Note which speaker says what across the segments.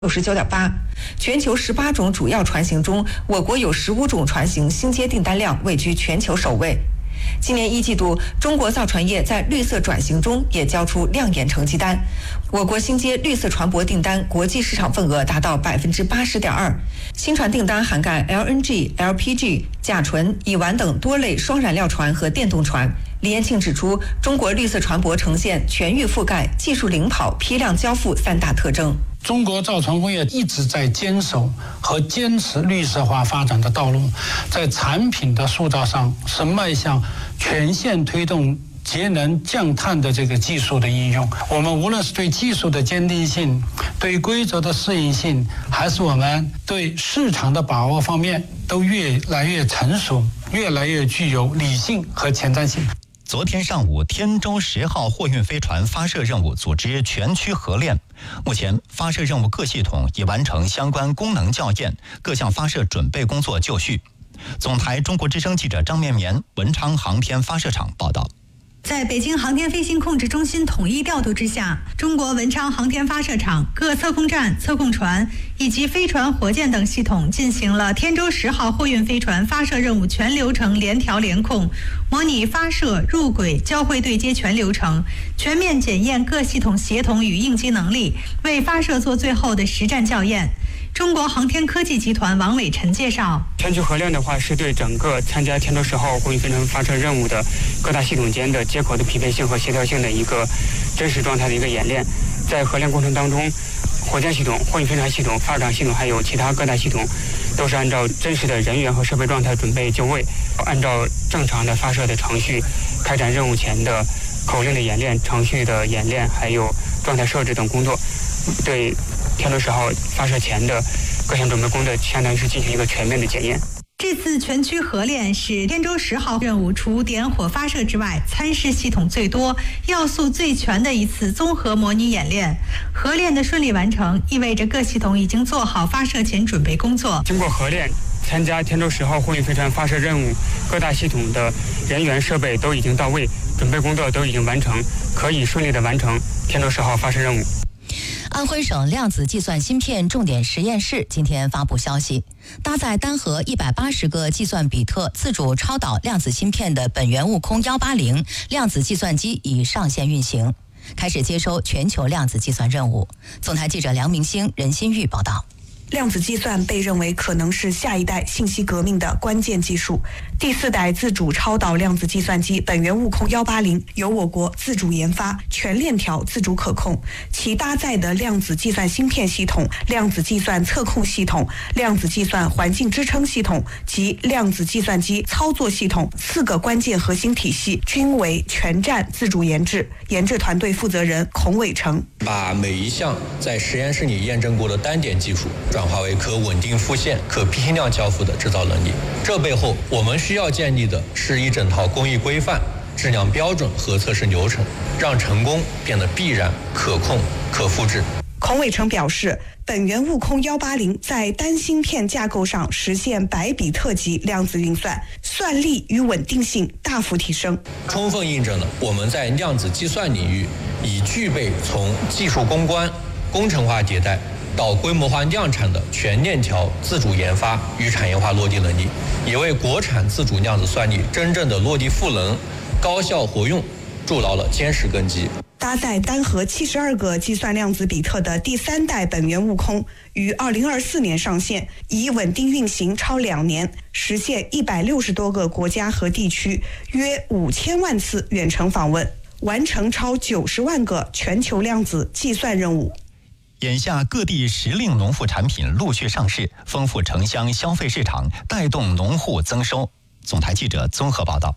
Speaker 1: 69.8%。全球18种主要船型中，我国有15种船型新接订单量位居全球首位。今年1季度，中国造船业在绿色转型中也交出亮眼成绩单。我国新接绿色船舶订单国际市场份额达到80.2%，新船订单涵盖 LNG、LPG、甲醇、乙烷等多类双燃料船和电动船。李彦庆指出，中国绿色船舶呈现全域覆盖、技术领跑、批量交付3大特征。
Speaker 2: 中国造船工业一直在坚守和坚持绿色化发展的道路，在产品的塑造上是迈向全线推动节能降碳的这个技术的应用。我们无论是对技术的坚定性、对规则的适应性，还是我们对市场的把握方面，都越来越成熟，越来越具有理性和前瞻性。
Speaker 3: 昨天上午，天舟10号货运飞船发射任务组织全区合练。目前，发射任务各系统已完成相关功能校验，各项发射准备工作就绪。总台中国之声记者张绵绵，文昌航天发射场报道。
Speaker 4: 在北京航天飞行控制中心统一调度之下，中国文昌航天发射场各测控站、测控船以及飞船、火箭等系统进行了天舟10号货运飞船发射任务全流程联调联控，模拟发射、入轨、交会对接全流程，全面检验各系统协同与应急能力，为发射做最后的实战校验。中国航天科技集团王伟晨介绍，
Speaker 5: 全区合练的话，是对整个参加天舟10号货运飞船发射任务的各大系统间的接口的匹配性和协调性的一个真实状态的一个演练。在合练过程当中，火箭系统、货运飞船系统、发射场系统还有其他各大系统，都是按照真实的人员和设备状态准备就位，按照正常的发射的程序开展任务前的口令的演练、程序的演练，还有状态设置等工作，对天舟10号发射前的各项准备工作相当于是进行一个全面的检验。
Speaker 4: 这次全区合练是天舟10号任务除点火发射之外，参试系统最多、要素最全的一次综合模拟演练。合练的顺利完成，意味着各系统已经做好发射前准备工作。
Speaker 5: 经过合练，参加天舟10号货运飞船发射任务各大系统的人员设备都已经到位，准备工作都已经完成，可以顺利的完成天舟10号发射任务。
Speaker 6: 安徽省量子计算芯片重点实验室今天发布消息，搭载单核180个计算比特自主超导量子芯片的本源悟空180量子计算机已上线运行，开始接收全球量子计算任务。总台记者梁明星、任新玉报道。
Speaker 7: 量子计算被认为可能是下一代信息革命的关键技术。第4代自主超导量子计算机本源悟空180由我国自主研发，全链条自主可控，其搭载的量子计算芯片系统、量子计算测控系统、量子计算环境支撑系统及量子计算机操作系统4个关键核心体系均为全站自主研制。研制团队负责人孔伟成
Speaker 8: 把每一项在实验室里验证过的单点技术转化为可稳定复现、可批量交付的制造能力。这背后我们需要建立的是一整套工艺规范、质量标准和测试流程，让成功变得必然、可控、可复制。
Speaker 7: 孔伟成表示，本源悟空180在单芯片架构上实现100比特级量子运算，算力与稳定性大幅提升，
Speaker 8: 充分印证了我们在量子计算领域已具备从技术攻关、工程化迭代到规模化量产的全链条自主研发与产业化落地能力，也为国产自主量子算力真正的落地赋能、高效活用筑牢了坚实根基。
Speaker 7: 搭载单核72个计算量子比特的第3代本源悟空于2024年上线，已稳定运行超2年，实现160多个国家和地区约5000万次远程访问，完成超90万个全球量子计算任务。
Speaker 3: 眼下各地时令农副产品陆续上市，丰富城乡消费市场，带动农户增收。总台记者综合报道。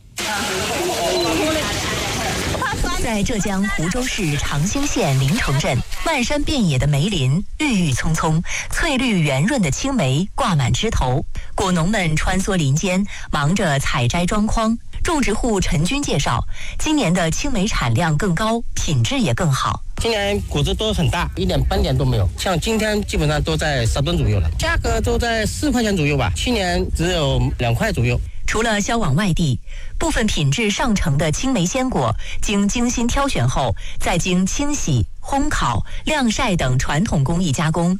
Speaker 6: 在浙江湖州市长兴县临城镇，漫山遍野的梅林郁郁葱葱，翠绿圆润的青梅挂满枝头，果农们穿梭林间，忙着采摘装筐。种植户陈军介绍，今年的青梅产量更高，品质也更好。
Speaker 9: 今年果子都很大，一点斑点都没有。像今天基本上都在10吨左右了，价格都在4块钱左右吧，去年只有2块左右。
Speaker 6: 除了销往外地，部分品质上乘的青梅鲜果经精心挑选后，再经清洗、 烘烤、晾晒等传统工艺加工。